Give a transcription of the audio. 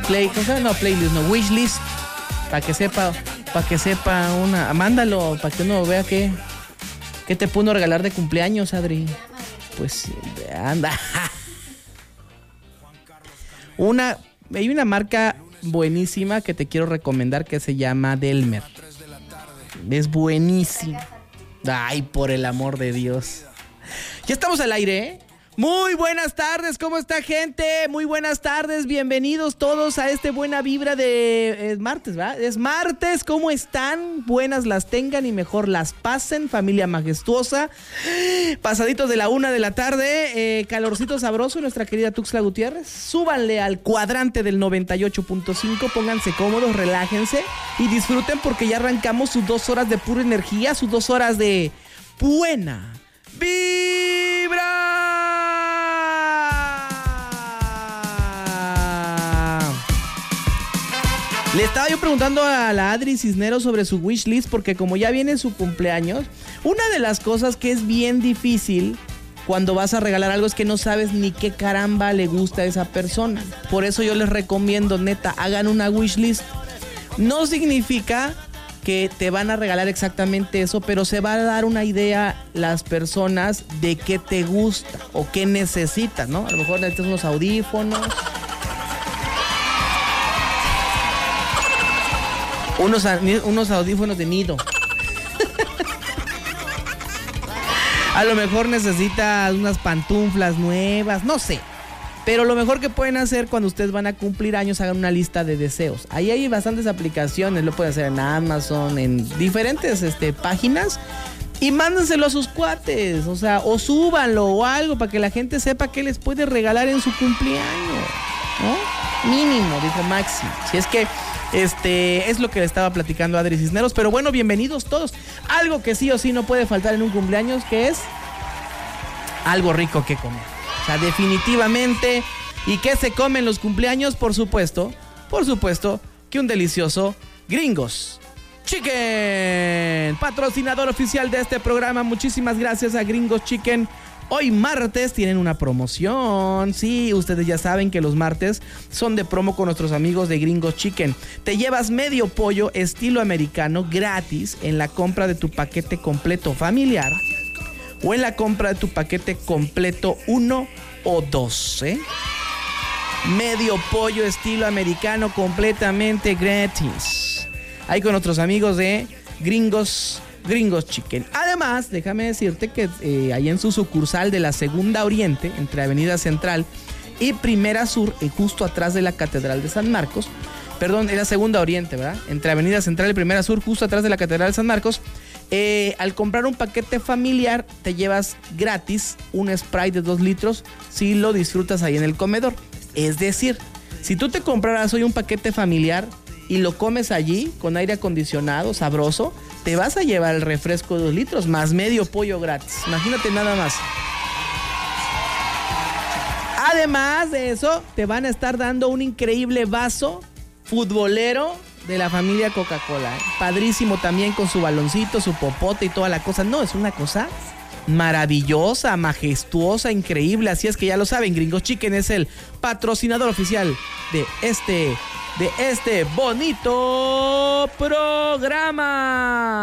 playlist, no, wishlist, para que sepa mándalo, para que uno vea qué te pudo regalar de cumpleaños, Adri. Pues anda. Hay una marca buenísima que te quiero recomendar que se llama Delmer. Es buenísima. Ay, por el amor de Dios. Ya estamos al aire, ¿eh? Muy buenas tardes, ¿cómo está, gente? Muy buenas tardes, bienvenidos todos a este Buena Vibra de... Es martes, ¿verdad? Es martes, ¿cómo están? Buenas las tengan y mejor las pasen, familia majestuosa. Pasaditos de la 1 de la tarde, calorcito sabroso, nuestra querida Tuxtla Gutiérrez. Súbanle al cuadrante del 98.5, pónganse cómodos, relájense y disfruten porque ya arrancamos sus 2 horas de pura energía, sus 2 horas de Buena Vibra. Le estaba yo preguntando a la Adri Cisneros sobre su wishlist porque como ya viene su cumpleaños, una de las cosas que es bien difícil cuando vas a regalar algo es que no sabes ni qué caramba le gusta a esa persona. Por eso yo les recomiendo, neta, hagan una wishlist. No significa que te van a regalar exactamente eso, pero se va a dar una idea las personas de qué te gusta o qué necesitas, ¿no? A lo mejor necesitas unos audífonos, unos audífonos de nido. A lo mejor necesitas unas pantuflas nuevas, no sé. Pero lo mejor que pueden hacer cuando ustedes van a cumplir años, hagan una lista de deseos. Ahí hay bastantes aplicaciones, lo pueden hacer en Amazon, en diferentes páginas. Y mándenselo a sus cuates, o sea, o súbanlo o algo para que la gente sepa qué les puede regalar en su cumpleaños, ¿no? Mínimo, dijo Maxi. Si es que es lo que le estaba platicando a Adri Cisneros. Pero bueno, bienvenidos todos. Algo que sí o sí no puede faltar en un cumpleaños, que es algo rico que comer. O sea, definitivamente. ¿Y qué se come en los cumpleaños? Por supuesto que un delicioso Gringos Chicken, patrocinador oficial de este programa. Muchísimas gracias a Gringos Chicken. Hoy martes tienen una promoción. Sí, ustedes ya saben que los martes son de promo con nuestros amigos de Gringos Chicken. Te llevas medio pollo estilo americano gratis en la compra de tu paquete completo familiar o en la compra de tu paquete completo 1 o 2, ¿eh? Medio pollo estilo americano completamente gratis. Ahí con nuestros amigos de Gringos Chicken. Además, déjame decirte que ahí en su sucursal de la Segunda Oriente, entre Avenida Central y Primera Sur, justo atrás de la Catedral de San Marcos, perdón, era Segunda Oriente, ¿verdad? Entre Avenida Central y Primera Sur, justo atrás de la Catedral de San Marcos, al comprar un paquete familiar, te llevas gratis un Sprite de 2 litros si lo disfrutas ahí en el comedor. Es decir, si tú te compraras hoy un paquete familiar y lo comes allí con aire acondicionado, sabroso, te vas a llevar el refresco de 2 litros más medio pollo gratis. Imagínate nada más. Además de eso, te van a estar dando un increíble vaso futbolero de la familia Coca-Cola. Padrísimo también con su baloncito, su popote y toda la cosa. No, es una cosa maravillosa, majestuosa, increíble. Así es que ya lo saben, Gringos Chicken es el patrocinador oficial de este bonito programa.